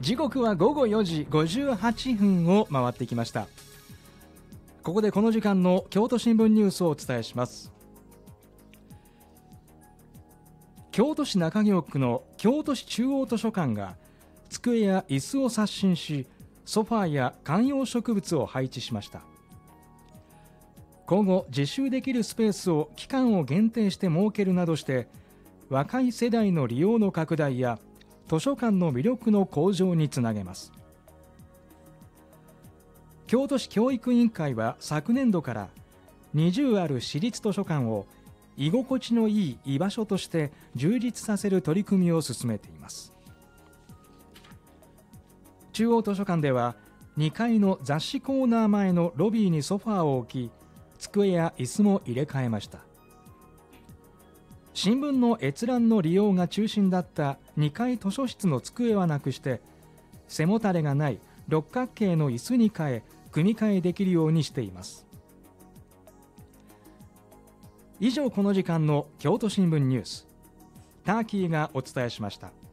時刻は午後4時58分を回ってきました。ここでこの時間の京都新聞ニュースをお伝えします。京都市中京区の京都市中央図書館が机や椅子を刷新し、ソファーや観葉植物を配置しました。今後自習できるスペースを期間を限定して設けるなどして、若い世代の利用の拡大や図書館の魅力の向上につなげます。京都市教育委員会は昨年度から20ある市立図書館を居心地のいい居場所として充実させる取り組みを進めています。中央図書館では2階の雑誌コーナー前のロビーにソファーを置き、机や椅子も入れ替えました。新聞の閲覧の利用が中心だった2階図書室の机はなくして、背もたれがない六角形の椅子に変え、組み替えできるようにしています。以上、この時間の京都新聞ニュース、ターキーがお伝えしました。